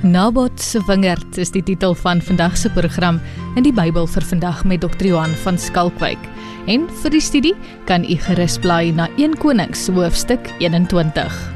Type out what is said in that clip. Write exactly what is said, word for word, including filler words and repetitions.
Nabot se wingerd is die titel van vandag se program in die Bybel vir vandag met dokter Johan van Skalkwyk. En vir die studie kan u gerus blaai na Eerste Konings hoofstuk eenentwintig.